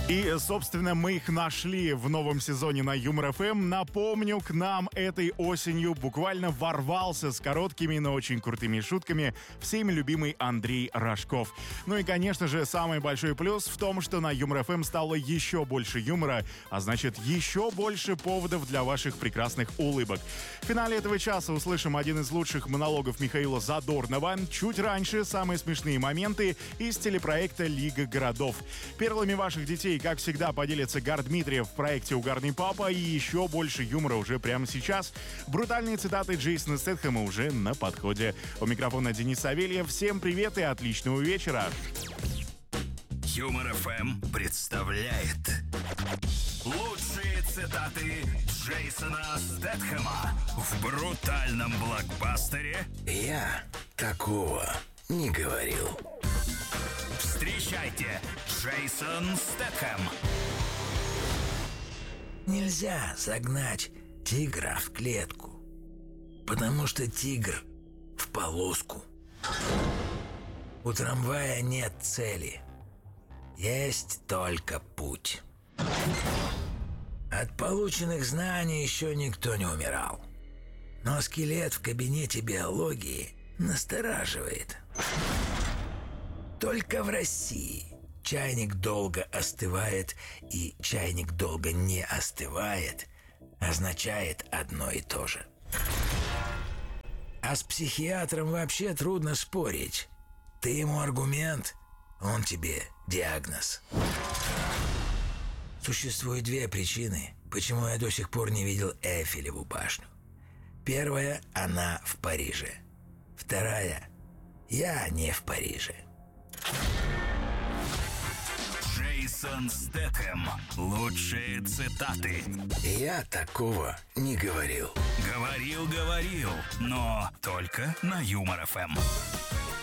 И, собственно, мы их нашли в новом сезоне на Юмор ФМ. Напомню, к нам этой осенью буквально ворвался с короткими, но очень крутыми шутками всеми любимый Андрей Рожков. Ну и, конечно же, самый большой плюс в том, что на Юмор ФМ стало еще больше юмора, а значит, еще больше поводов для ваших прекрасных улыбок. В финале этого часа услышим один из лучших монологов Михаила Задорнова. Чуть раньше самые смешные моменты из телепроекта «Лига городов». Перлами ваших детей, как всегда, поделится Гар Дмитриев в проекте «Угарный папа», и еще больше юмора уже прямо сейчас. Брутальные цитаты Джейсона Стэтхэма уже на подходе. У микрофона Денис Савельев. Всем привет и отличного вечера. Юмор ФМ представляет лучшие цитаты Джейсона Стэтхэма в брутальном блокбастере «Я такого не говорил». Встречайте, Джейсон Стэтхэм. Нельзя загнать тигра в клетку, потому что тигр в полоску. У трамвая нет цели, есть только путь. От полученных знаний еще никто не умирал, но скелет в кабинете биологии настораживает. Только в России чайник долго остывает и чайник долго не остывает означает одно и то же. А с психиатром вообще трудно спорить. Ты ему аргумент, он тебе диагноз. Существует две причины, почему я до сих пор не видел Эйфелеву башню. Первая – она в Париже. Вторая – я не в Париже. Джейсон Стэтхэм. Лучшие цитаты. Я такого не говорил. Говорил, но только на Юмор ФМ.